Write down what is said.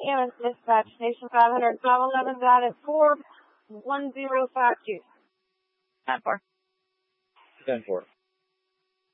EMS dispatch, station 500, 511 dot at 41052. 10-4. 10-4.